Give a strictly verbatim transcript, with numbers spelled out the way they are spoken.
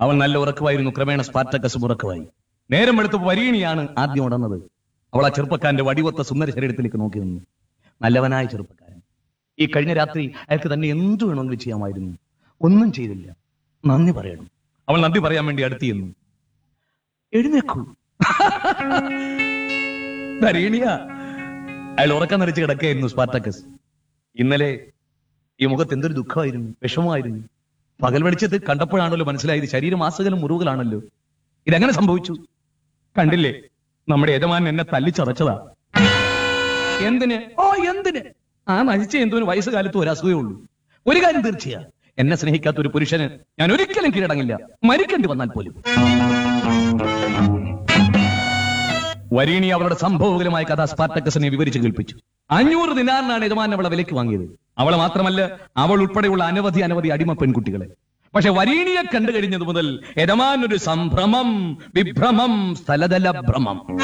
അവൾ നല്ല ഉറക്കമായിരുന്നു. ക്രമേണ സ്പാർട്ടക്കസും ഉറക്കമായി. നേരം വെളുത്തപ്പോൾ വരീണിയാണ് ആദ്യം ഉടന്നത്. അവൾ ആ ചെറുപ്പക്കാരന്റെ വടിവൊത്ത സുന്ദര ശരീരത്തിലേക്ക് നോക്കി നിന്നു. നല്ലവനായ ചെറുപ്പക്കാരൻ. ഈ കഴിഞ്ഞ രാത്രി അയാൾക്ക് തന്നെ എന്തു വേണമെങ്കിലും ചെയ്യാമായിരുന്നു. ഒന്നും ചെയ്തില്ല. നന്ദി പറയണം. അവൾ നന്ദി പറയാൻ വേണ്ടി അടുത്ത് ചെന്നു. എഴുന്നേക്കൂ വരീണിയ. അയാൾ ഉറക്കം നടിച്ച് കിടക്കുകയായിരുന്നു സ്പാർട്ടക്കസ്. ഇന്നലെ ഈ മുഖത്ത് എന്തൊരു ദുഃഖമായിരുന്നു, വിഷമമായിരുന്നു. പകൽ വെളിച്ചത്ത് കണ്ടപ്പോഴാണല്ലോ മനസ്സിലായത് ശരീരമാസകലും മുറിവുകളാണല്ലോ. ഇതെങ്ങനെ സംഭവിച്ചു? കണ്ടില്ലേ, നമ്മുടെ യജമാൻ എന്നെ തല്ലിച്ചതച്ചതാ. എന്തിന്? ഓ എന്തിന്? ആ നശിച്ച എന്തിനു വയസ്സുകാലത്ത് ഒരു അസുഖമേ ഉള്ളൂ. ഒരു കാര്യം തീർച്ചയാ, എന്നെ സ്നേഹിക്കാത്ത ഒരു പുരുഷന് ഞാൻ ഒരിക്കലും കീഴടങ്ങില്ല, മരിക്കേണ്ടി വന്നാൽ പോലും. വരീണി അവളുടെ സംഭവകരമായ കഥ സ്പാർട്ടക്കസിനെ വിവരിച്ച് കേൾപ്പിച്ചു. അഞ്ഞൂറ് ദിനാറിനാണ് യജമാൻ അവളെ വിലയ്ക്ക് വാങ്ങിയത്. അവളെ മാത്രമല്ല, അവൾ ഉൾപ്പെടെയുള്ള അനവധി അനവധി അടിമ പെൺകുട്ടികളെ. പക്ഷെ വരീണിയെ കണ്ടു കഴിഞ്ഞത് മുതൽ യജമാൻ ഒരു സംഭ്രമം, വിഭ്രമം, സ്ഥലതല ഭ്രമം.